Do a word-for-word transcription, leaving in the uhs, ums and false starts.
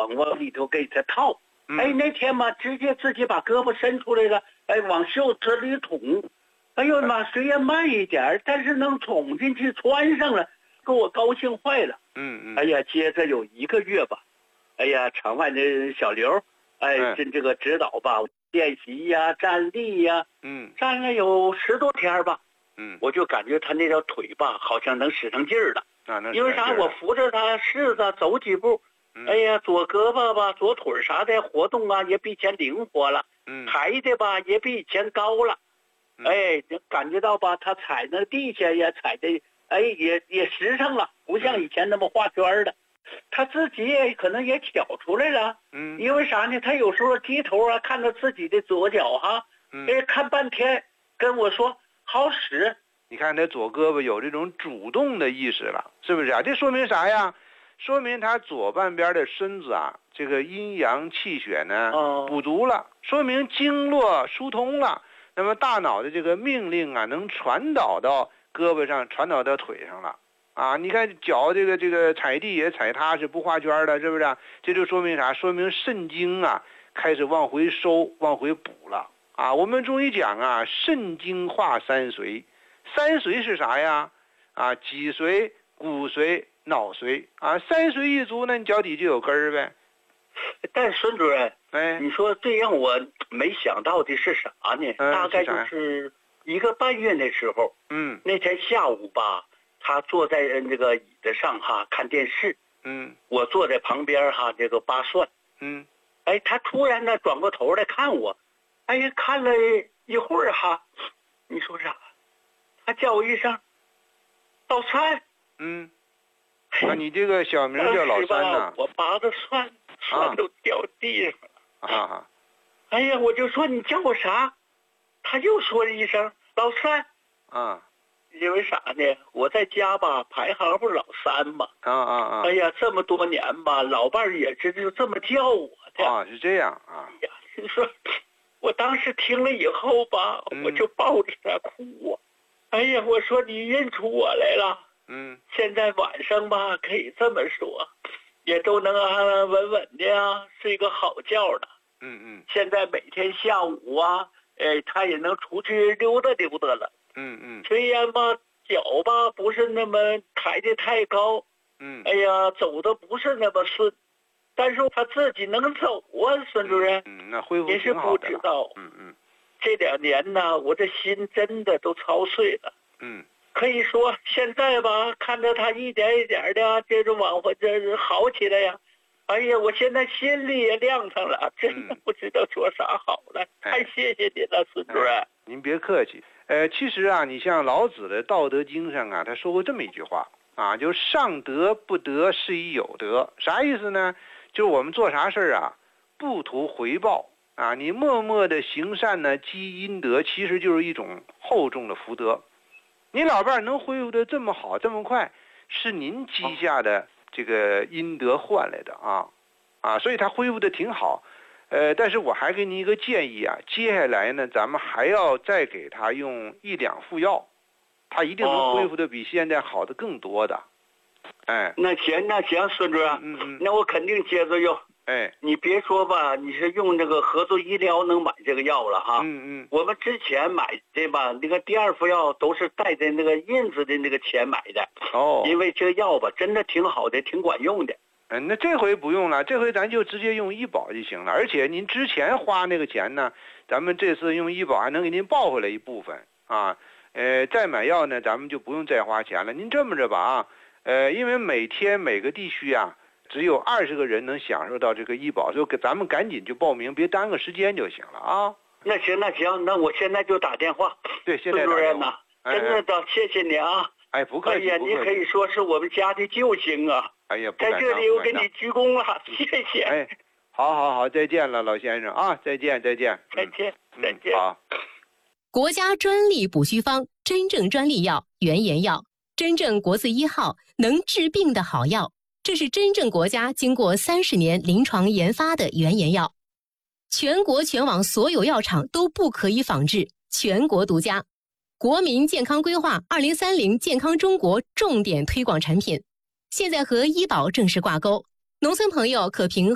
网往里头给他套。嗯、哎，那天嘛，直接自己把胳膊伸出来了，哎，往袖子里捅。哎呦妈，虽然慢一点，但是能捅进去，穿上了，给我高兴坏了。 嗯嗯。 哎呀，接着有一个月吧，哎呀，场外的小刘，哎，这、嗯、这个指导吧，练习呀、站立呀， 嗯， 站了有十多天吧。 嗯， 我就感觉他那条腿吧，好像能使上劲儿了。 啊，能因为啥？我扶着他试着走几步。哎呀，左胳膊吧，左腿啥的活动啊，也比以前灵活了。 嗯， 抬的吧，也比以前高了。嗯、哎，感觉到吧，他踩那地下也踩的，哎，也也实诚了，不像以前那么画圈的。嗯、他自己也可能也挑出来了。 嗯， 因为啥呢？他有时候低头啊，看到自己的左脚哈，嗯、哎，看半天，跟我说好使。 你看他左胳膊有这种主动的意识了，是不是啊？这说明啥呀？说明他左半边的身子啊，这个阴阳气血呢补足了，说明经络疏通了。那么大脑的这个命令啊，能传导到胳膊上，传导到腿上了啊！你看脚这个这个踩地也踩踏实，不画圈的，是不是啊？这就说明啥？说明肾经啊开始往回收，往回补了啊！我们中医讲啊，肾经化三髓，三髓是啥呀？啊，脊髓、骨髓、脑髓啊，三髓一足，那你脚底就有根儿呗。 但孙主任， 哎， 你说最让我没想到的是啥呢？ 嗯、 大概就是一个半月那时候， 嗯， 那天下午吧，他坐在那个椅子上哈看电视， 嗯， 我坐在旁边哈这个扒蒜， 嗯， 哎，他突然呢转过头来看我，哎呀，看了一会儿哈，你说啥？他叫我一声老三， 嗯，那你这个小名叫老三呐？ 我拔的蒜。蒜都掉地上了啊！ 哎呀，我就说你叫我啥？他又说了一声老三啊。 因为啥呢？我在家吧，排行不是老三嘛。 啊啊啊！ 哎呀，这么多年吧，老伴儿也是就这么叫我的啊，是这样啊。 哎呀，你说，我当时听了以后吧， 嗯、 我就抱着他哭啊。哎呀，我说你认出我来了。 嗯。 现在晚上吧，可以这么说。也都能安安稳稳的呀，睡个好觉了。 嗯嗯。 现在每天下午啊，哎，他也能出去溜达溜达了。 嗯嗯。 虽然吧，脚吧不是那么抬得太高。 嗯。 哎呀，走的不是那么顺，但是他自己能走啊，孙主任。 嗯，嗯那恢复也是不知道。 嗯嗯。 这两年呢，我这心真的都操碎了。 嗯。 可以说现在吧，看着他一点一点的这种往回这好起来呀，哎呀，我现在心里也亮堂了，真的不知道说啥好了。嗯、太谢谢您了，孙主任、哎。 您别客气。呃，其实啊，你像老子的《道德经》上啊，他说过这么一句话啊，就上德不德，是以有德。啥意思呢？就是我们做啥事儿啊，不图回报啊，你默默的行善呢，积阴德，其实就是一种厚重的福德。你老伴儿能恢复的这么好这么快，是您积下的这个阴德换来的啊，啊，所以他恢复的挺好，呃，但是我还给您一个建议啊，接下来呢，咱们还要再给他用一两副药，他一定能恢复的比现在好的更多的，哎， 那行那行，孙主任， 嗯嗯， 那我肯定接着用。 哎， 你别说吧，你是用这个合作医疗能买这个药了哈。 嗯嗯。 我们之前买的吧，那个第二副药都是带着那个印子的那个钱买的。 哦。 因为这个药吧，真的挺好的，挺管用的。 嗯，那这回不用了，这回咱就直接用医保就行了。而且您之前花那个钱呢，咱们这次用医保还能给您报回来一部分啊。呃，再买药呢，咱们就不用再花钱了。您这么着吧啊，呃，因为每天每个地区啊。只有二十个人能享受到这个医保，所以给咱们赶紧就报名，别耽搁时间就行了啊。 那行那行，那我现在就打电话。 对，现在打电话。 孙主任呐，真的的，谢谢您啊。 哎，不客气。 哎呀，您可以说是我们家的救星啊。 哎呀， 在这里我给你鞠躬了，谢谢。 哎，好好好，再见了，老先生啊，再见再见。 再见、嗯、再见。 好。 国家专利补虚方，真正专利药，原研药，真正国字一号，能治病的好药。这是真正国家经过三十年临床研发的原研药，全国全网所有药厂都不可以仿制，全国独家。国民健康规划二零三零健康中国重点推广产品，现在和医保正式挂钩，农村朋友可凭